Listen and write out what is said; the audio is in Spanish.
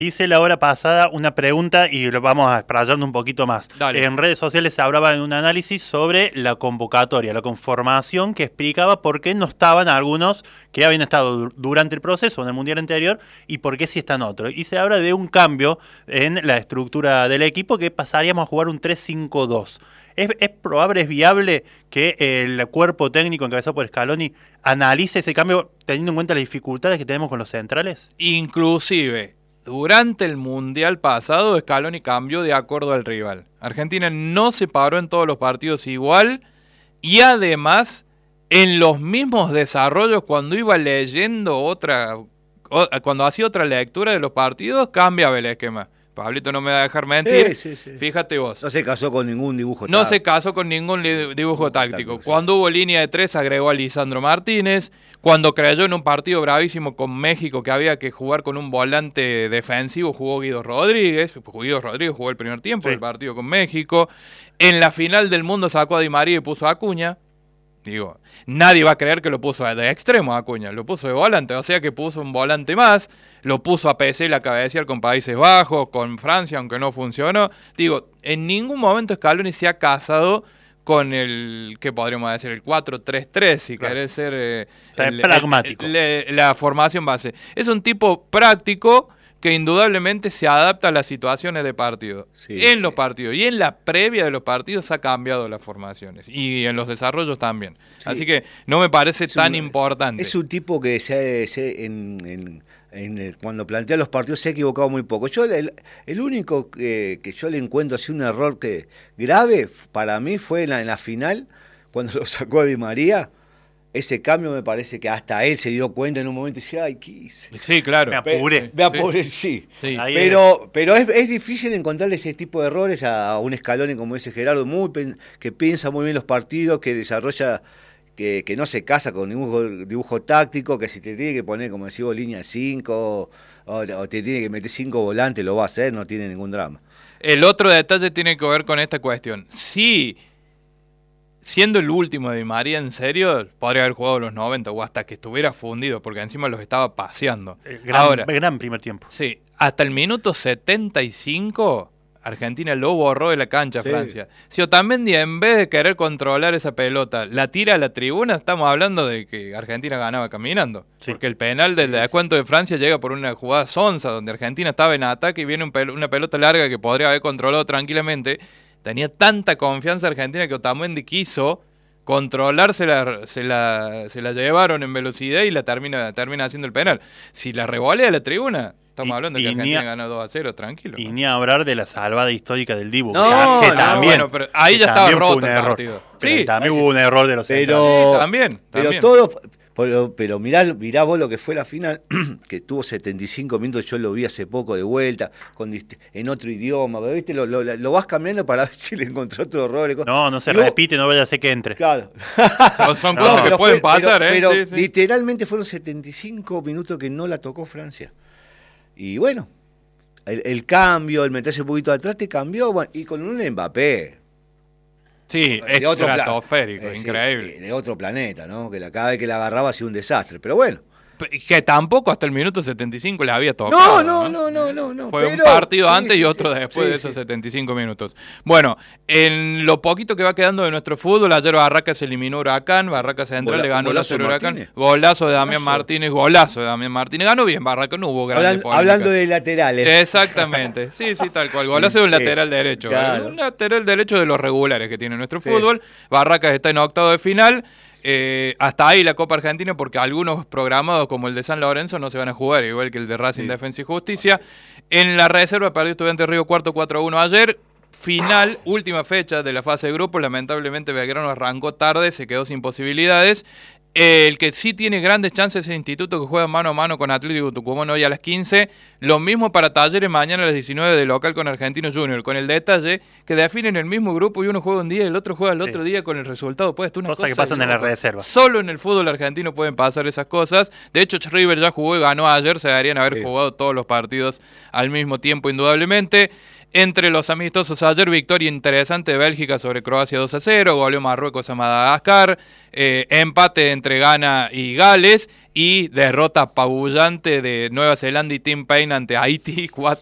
Hice la hora pasada una pregunta y lo vamos a explayando un poquito más. Dale. En redes sociales se hablaba en un análisis sobre la convocatoria, la conformación que explicaba por qué no estaban algunos que habían estado durante el proceso en el Mundial anterior y por qué sí están otros. Y se habla de un cambio en la estructura del equipo que pasaríamos a jugar un 3-5-2. ¿Es probable, es viable que el cuerpo técnico encabezado por Scaloni analice ese cambio teniendo en cuenta las dificultades que tenemos con los centrales? Inclusive, durante el Mundial pasado, Scaloni cambió de acuerdo al rival. Argentina no se paró en todos los partidos igual y además en los mismos desarrollos cuando iba leyendo cuando hacía otra lectura de los partidos, cambiaba el esquema. Pablito no me va a dejar mentir. Sí. Fíjate vos. No se casó con ningún dibujo No táctico. se casó con ningún dibujo táctico. Sí. Cuando hubo línea de 3 agregó a Lisandro Martínez. Cuando creyó en un partido bravísimo con México que había que jugar con un volante defensivo, jugó Guido Rodríguez. Guido Rodríguez jugó el primer tiempo del partido con México. En la final del mundo sacó a Di María y puso a Acuña. Digo, nadie va a creer que lo puso de extremo a Acuña, lo puso de volante, o sea que puso un volante más, lo puso a PC a cabecear con Países Bajos, con Francia, aunque no funcionó. Digo, en ningún momento Scaloni se ha casado con el, ¿qué podríamos decir? El 4-3-3, si claro. Querés ser pragmático. La formación base. Es un tipo práctico que indudablemente se adapta a las situaciones de partido. Los partidos y en la previa de los partidos ha cambiado las formaciones y en los desarrollos también. Sí. Así que no me parece tan importante. Es un tipo que cuando plantea los partidos se ha equivocado muy poco. Yo el único que yo le encuentro así un error grave para mí fue en la final, cuando lo sacó a Di María. Ese cambio me parece que hasta él se dio cuenta en un momento y decía, ay, ¿qué hice? Sí, claro. Me apuré. Me apuré, sí. Pero es difícil encontrarle ese tipo de errores a un Scaloni como ese Gerardo, que piensa muy bien los partidos, que desarrolla, que no se casa con ningún dibujo táctico, que si te tiene que poner, como decimos, línea 5 o te tiene que meter 5 volantes, lo va a hacer, no tiene ningún drama. El otro detalle tiene que ver con esta cuestión. Sí. Siendo el último de Di María, en serio, podría haber jugado los 90 o hasta que estuviera fundido, porque encima los estaba paseando. Gran primer tiempo. Sí, hasta el minuto 75, Argentina lo borró de la cancha, Francia. Si Otamendi, en vez de querer controlar esa pelota, la tira a la tribuna, estamos hablando de que Argentina ganaba caminando. Sí. Porque el penal del descuento de Francia llega por una jugada sonsa, donde Argentina estaba en ataque y viene una pelota larga que podría haber controlado tranquilamente. Tenía tanta confianza Argentina que Otamendi quiso controlar, se la llevaron en velocidad y la termina haciendo el penal. Si la revolea a la tribuna, estamos hablando de que Argentina ganó 2-0, tranquilo. Y ni hablar de la salvada histórica del Dibu. No, que también. Bueno, pero ahí ya estaba roto el partido. Sí, también hubo un error de los centrales. Sí, también. Pero todo... Pero mirá vos lo que fue la final, que tuvo 75 minutos, yo lo vi hace poco de vuelta, en otro idioma, pero, ¿viste? Lo vas cambiando para ver si le encontró otro error. No se repite, no vaya a ser que entre. Claro. Son cosas que pueden pasar, pero sí. Literalmente fueron 75 minutos que no la tocó Francia. Y bueno, el cambio, el meterse un poquito atrás te cambió, bueno, y con un Mbappé. Sí, estratosférico, increíble. De otro planeta, ¿no? Que cada vez que la agarraba hacía un desastre, pero bueno. Que tampoco hasta el minuto 75 le había tocado. No. Fue un partido antes y otro después de esos 75 minutos. Bueno, en lo poquito que va quedando de nuestro fútbol, ayer Barracas se eliminó Huracán, Barracas Central le ganó 1-0 Huracán. Golazo de Damián Martínez, ganó bien Barracas, no hubo grandes polémicas. Hablando de laterales. Exactamente, sí, tal cual. Golazo de un lateral derecho. Claro. Un lateral derecho de los regulares que tiene nuestro fútbol. Barracas está en octavo de final. Hasta ahí la Copa Argentina, porque algunos programados como el de San Lorenzo no se van a jugar, igual que el de Racing Defensa y Justicia. En la reserva perdió Estudiantes Río Cuarto 4-1 ayer. Final, última fecha de la fase de grupos. Lamentablemente Belgrano arrancó tarde, se quedó sin posibilidades. El que sí tiene grandes chances es el Instituto, que juega mano a mano con Atlético Tucumán hoy a las 15. Lo mismo para Talleres mañana a las 19 de local con Argentinos Junior, con el detalle que definen el mismo grupo y uno juega un día y el otro juega el otro día con el resultado. Puede estar una cosa que pasan en la reserva. Solo en el fútbol argentino pueden pasar esas cosas. De hecho, River ya jugó y ganó ayer. Se deberían haber jugado todos los partidos al mismo tiempo, indudablemente. Entre los amistosos ayer, victoria interesante de Bélgica sobre Croacia 2-0, goleó Marruecos a Madagascar, empate entre entre Ghana y Gales, y derrota apabullante de Nueva Zelanda y Tim Payne ante Haití,